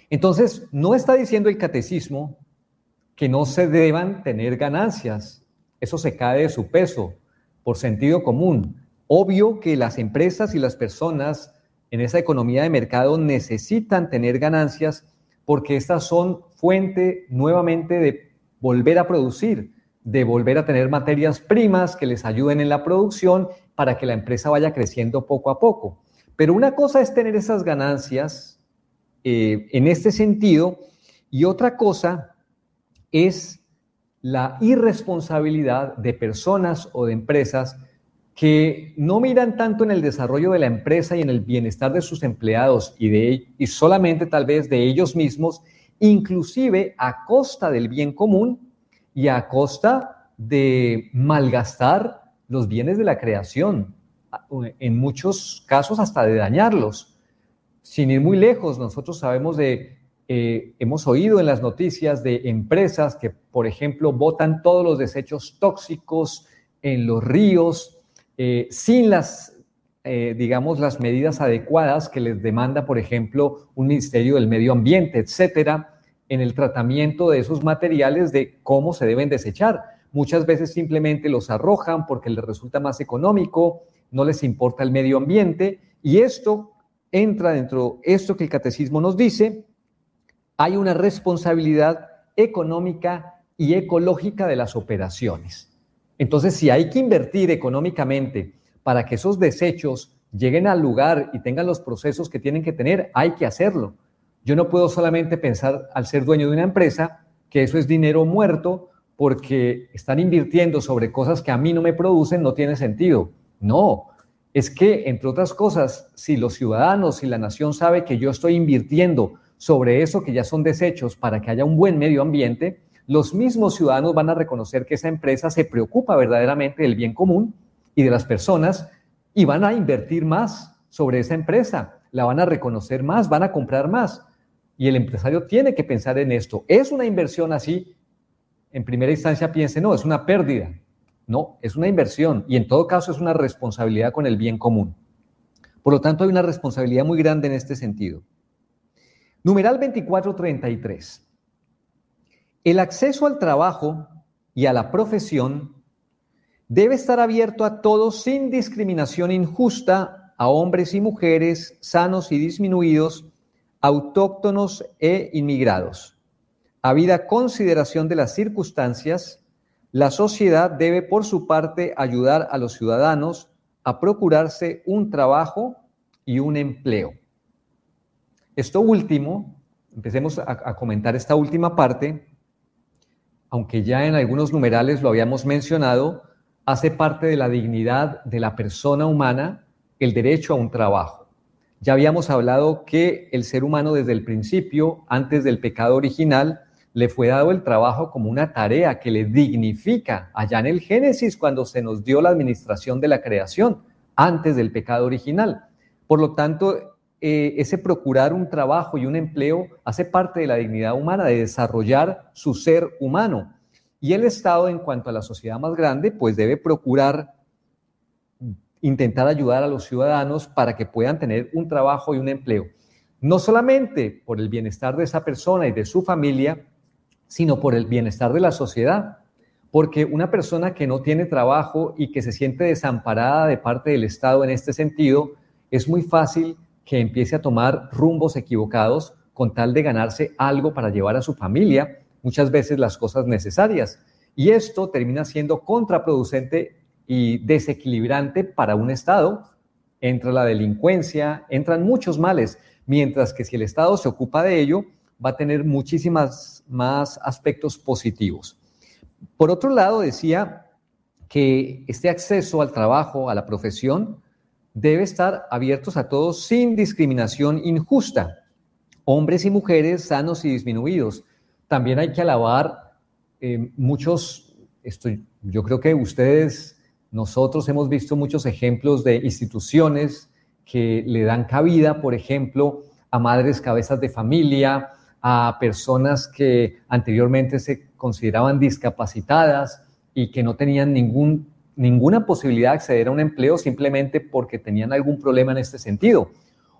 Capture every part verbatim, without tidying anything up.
Entonces, no está diciendo el catecismo que no se deban tener ganancias. Eso se cae de su peso, por sentido común. Obvio que las empresas y las personas en esa economía de mercado necesitan tener ganancias porque estas son fuente nuevamente de volver a producir, de volver a tener materias primas que les ayuden en la producción para que la empresa vaya creciendo poco a poco. Pero una cosa es tener esas ganancias eh, en este sentido, y otra cosa es la irresponsabilidad de personas o de empresas que no miran tanto en el desarrollo de la empresa y en el bienestar de sus empleados y, de, y solamente tal vez de ellos mismos, inclusive a costa del bien común y a costa de malgastar los bienes de la creación, en muchos casos hasta de dañarlos. Sin ir muy lejos, nosotros sabemos de, eh, hemos oído en las noticias de empresas que, por ejemplo, botan todos los desechos tóxicos en los ríos, Eh, sin las, eh, digamos, las medidas adecuadas que les demanda, por ejemplo, un Ministerio del Medio Ambiente, etcétera, en el tratamiento de esos materiales, de cómo se deben desechar. Muchas veces simplemente los arrojan porque les resulta más económico, no les importa el medio ambiente, y esto entra dentro de esto que el catecismo nos dice: hay una responsabilidad económica y ecológica de las operaciones. Entonces, si hay que invertir económicamente para que esos desechos lleguen al lugar y tengan los procesos que tienen que tener, hay que hacerlo. Yo no puedo solamente pensar, al ser dueño de una empresa, que eso es dinero muerto porque están invirtiendo sobre cosas que a mí no me producen, no tiene sentido. No, es que, entre otras cosas, si los ciudadanos y la nación sabe que yo estoy invirtiendo sobre eso que ya son desechos para que haya un buen medio ambiente, los mismos ciudadanos van a reconocer que esa empresa se preocupa verdaderamente del bien común y de las personas y van a invertir más sobre esa empresa, la van a reconocer más, van a comprar más. Y el empresario tiene que pensar en esto. ¿Es una inversión así? En primera instancia piense, no, es una pérdida. No, es una inversión y en todo caso es una responsabilidad con el bien común. Por lo tanto, hay una responsabilidad muy grande en este sentido. Numeral veinticuatro treinta y tres. El acceso al trabajo y a la profesión debe estar abierto a todos sin discriminación injusta, a hombres y mujeres, sanos y disminuidos, autóctonos e inmigrados. Habida consideración de las circunstancias, la sociedad debe por su parte ayudar a los ciudadanos a procurarse un trabajo y un empleo. Esto último, empecemos a, a comentar esta última parte, aunque ya en algunos numerales lo habíamos mencionado, hace parte de la dignidad de la persona humana el derecho a un trabajo. Ya habíamos hablado que el ser humano desde el principio, antes del pecado original, le fue dado el trabajo como una tarea que le dignifica, allá en el Génesis, cuando se nos dio la administración de la creación, antes del pecado original. Por lo tanto, eh, ese procurar un trabajo y un empleo hace parte de la dignidad humana, de desarrollar su ser humano. Y el Estado, en cuanto a la sociedad más grande, pues debe procurar intentar ayudar a los ciudadanos para que puedan tener un trabajo y un empleo. No solamente por el bienestar de esa persona y de su familia, sino por el bienestar de la sociedad. Porque una persona que no tiene trabajo y que se siente desamparada de parte del Estado en este sentido, es muy fácil que empiece a tomar rumbos equivocados con tal de ganarse algo para llevar a su familia, muchas veces las cosas necesarias. Y esto termina siendo contraproducente y desequilibrante para un Estado. Entra la delincuencia, entran muchos males, mientras que si el Estado se ocupa de ello, va a tener muchísimas más aspectos positivos. Por otro lado, decía que este acceso al trabajo, a la profesión, debe estar abiertos a todos sin discriminación injusta, hombres y mujeres, sanos y disminuidos. También hay que alabar eh, muchos, esto, yo creo que ustedes, nosotros hemos visto muchos ejemplos de instituciones que le dan cabida, por ejemplo, a madres cabezas de familia, a personas que anteriormente se consideraban discapacitadas y que no tenían ningún, ninguna posibilidad de acceder a un empleo simplemente porque tenían algún problema en este sentido.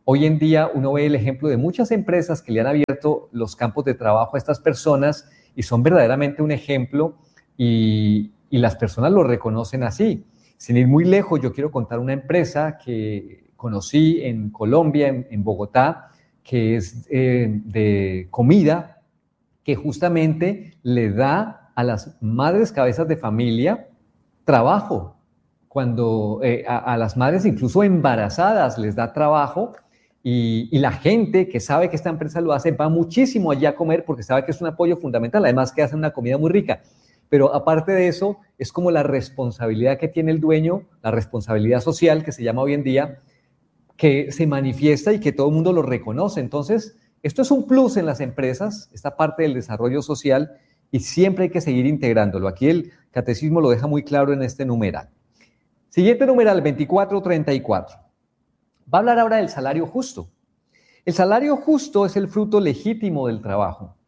hoy en día uno ve el ejemplo de muchas empresas que le han abierto los campos de trabajo a estas personas y son verdaderamente un ejemplo y, y las personas lo reconocen así. Sin ir muy lejos, yo quiero contar una empresa que conocí en Colombia, en, en Bogotá, que es eh, de comida, que justamente le da a las madres cabezas de familia trabajo. Cuando eh, a, a las madres incluso embarazadas les da trabajo y, y la gente que sabe que esta empresa lo hace va muchísimo allá a comer porque sabe que es un apoyo fundamental, además que hacen una comida muy rica. Pero aparte de eso, es como la responsabilidad que tiene el dueño, la responsabilidad social que se llama hoy en día, que se manifiesta y que todo el mundo lo reconoce. Entonces, esto es un plus en las empresas, esta parte del desarrollo social, y siempre hay que seguir integrándolo. Aquí el catecismo lo deja muy claro en este numeral. Siguiente numeral, veinticuatro treinta y cuatro. Va a hablar ahora del salario justo. El salario justo es el fruto legítimo del trabajo.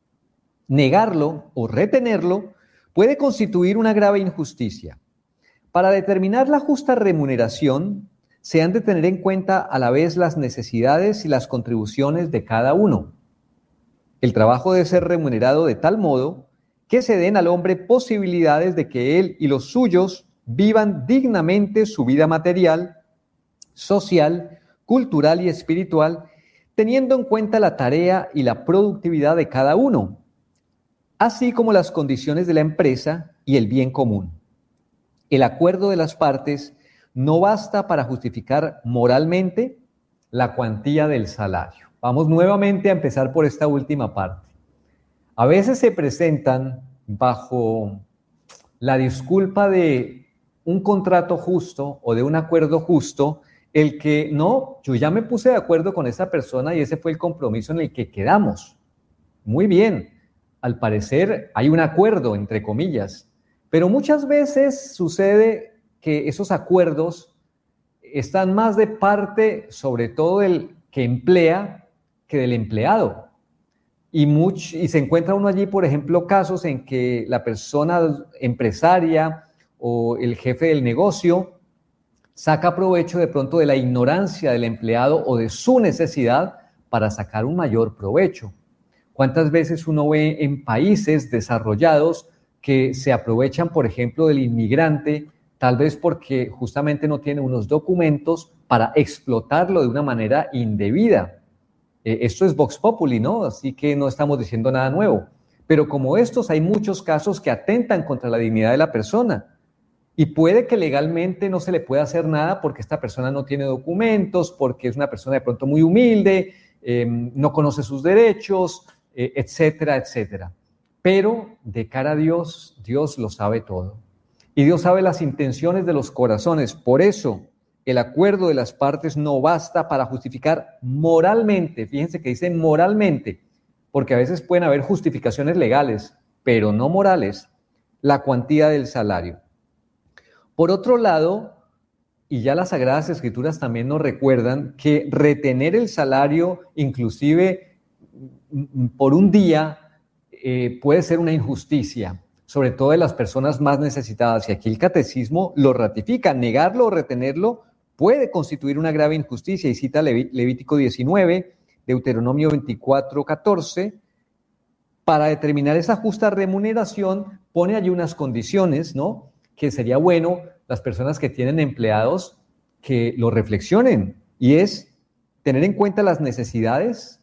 Negarlo o retenerlo puede constituir una grave injusticia. Para determinar la justa remuneración, se han de tener en cuenta a la vez las necesidades y las contribuciones de cada uno. El trabajo debe ser remunerado de tal modo que se den al hombre posibilidades de que él y los suyos vivan dignamente su vida material, social, cultural y espiritual, teniendo en cuenta la tarea y la productividad de cada uno, así como las condiciones de la empresa y el bien común. El acuerdo de las partes no basta para justificar moralmente la cuantía del salario. Vamos nuevamente a empezar por esta última parte. A veces se presentan bajo la disculpa de un contrato justo o de un acuerdo justo, el que no, yo ya me puse de acuerdo con esa persona y ese fue el compromiso en el que quedamos. Muy bien, al parecer hay un acuerdo, entre comillas, pero muchas veces sucede que esos acuerdos están más de parte, sobre todo del que emplea, que del empleado. Y, much, y se encuentra uno allí, por ejemplo, casos en que la persona empresaria o el jefe del negocio saca provecho de pronto de la ignorancia del empleado o de su necesidad para sacar un mayor provecho. ¿Cuántas veces uno ve en países desarrollados que se aprovechan, por ejemplo, del inmigrante, tal vez porque justamente no tiene unos documentos para explotarlo de una manera indebida? Eh, esto es Vox Populi, ¿no? Así que no estamos diciendo nada nuevo. Pero como estos, hay muchos casos que atentan contra la dignidad de la persona. Y puede que legalmente no se le pueda hacer nada porque esta persona no tiene documentos, porque es una persona de pronto muy humilde, eh, no conoce sus derechos, eh, etcétera, etcétera. Pero de cara a Dios, Dios lo sabe todo. Y Dios sabe las intenciones de los corazones. Por eso, el acuerdo de las partes no basta para justificar moralmente. Fíjense que dice moralmente, porque a veces pueden haber justificaciones legales, pero no morales, la cuantía del salario. Por otro lado, y ya las Sagradas Escrituras también nos recuerdan que retener el salario, inclusive por un día, eh, puede ser una injusticia, sobre todo de las personas más necesitadas. Y aquí el Catecismo lo ratifica. Negarlo o retenerlo puede constituir una grave injusticia. Y cita Leví- Levítico diecinueve, Deuteronomio veinticuatro, catorce. Para determinar esa justa remuneración, pone allí unas condiciones, ¿no? Que sería bueno las personas que tienen empleados que lo reflexionen, y es tener en cuenta las necesidades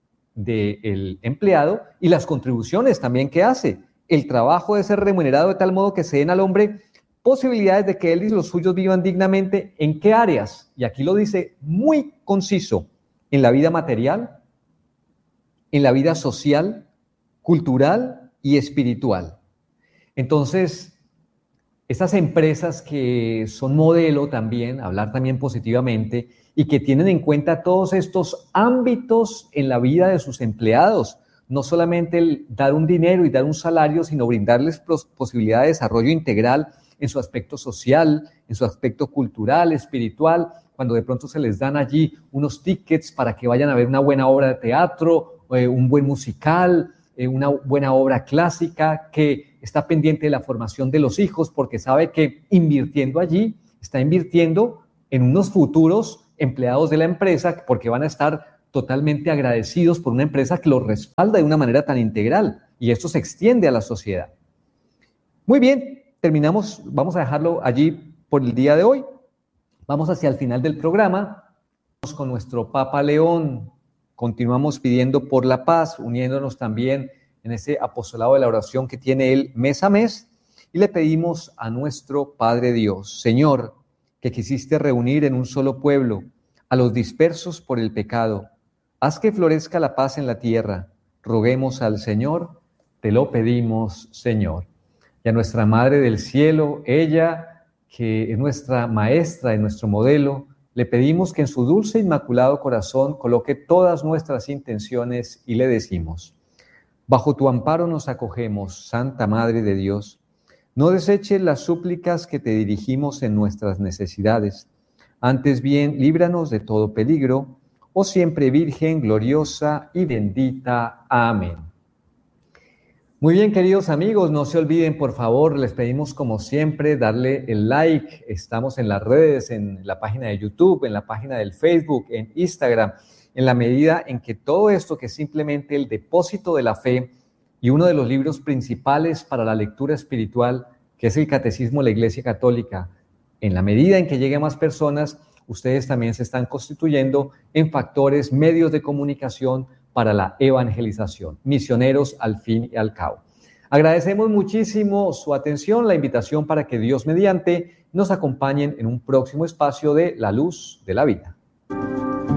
del empleado y las contribuciones también que hace. El trabajo debe ser remunerado de tal modo que se den al hombre posibilidades de que él y los suyos vivan dignamente. ¿En qué áreas? Y aquí lo dice muy conciso: en la vida material, en la vida social, cultural y espiritual. Entonces, estas empresas que son modelo también, hablar también positivamente, y que tienen en cuenta todos estos ámbitos en la vida de sus empleados, no solamente el dar un dinero y dar un salario, sino brindarles posibilidad de desarrollo integral en su aspecto social, en su aspecto cultural, espiritual, cuando de pronto se les dan allí unos tickets para que vayan a ver una buena obra de teatro, eh, un buen musical, eh, una buena obra clásica, que está pendiente de la formación de los hijos, porque sabe que invirtiendo allí, está invirtiendo en unos futuros empleados de la empresa porque van a estar totalmente agradecidos por una empresa que los respalda de una manera tan integral, y esto se extiende a la sociedad. Muy bien, terminamos, vamos a dejarlo allí por el día de hoy. Vamos hacia el final del programa, vamos con nuestro Papa León, continuamos pidiendo por la paz, uniéndonos también en ese apostolado de la oración que tiene él mes a mes, y le pedimos a nuestro Padre Dios: Señor, que quisiste reunir en un solo pueblo a los dispersos por el pecado, haz que florezca la paz en la tierra. Roguemos al Señor, te lo pedimos, Señor. Y a nuestra Madre del Cielo, ella que es nuestra maestra y nuestro modelo, le pedimos que en su dulce e inmaculado corazón coloque todas nuestras intenciones y le decimos: bajo tu amparo nos acogemos, Santa Madre de Dios. No deseches las súplicas que te dirigimos en nuestras necesidades. Antes bien, líbranos de todo peligro, oh siempre Virgen gloriosa y bendita. Amén. Muy bien, queridos amigos, no se olviden, por favor, les pedimos como siempre darle el like. Estamos en las redes, en la página de YouTube, en la página del Facebook, en Instagram, en la medida en que todo esto, que es simplemente el depósito de la fe y uno de los libros principales para la lectura espiritual, que es el Catecismo de la Iglesia Católica, en la medida en que llegue a más personas, ustedes también se están constituyendo en factores, medios de comunicación para la evangelización, misioneros al fin y al cabo. Agradecemos muchísimo su atención, la invitación para que Dios mediante nos acompañen en un próximo espacio de La Luz de la Vida.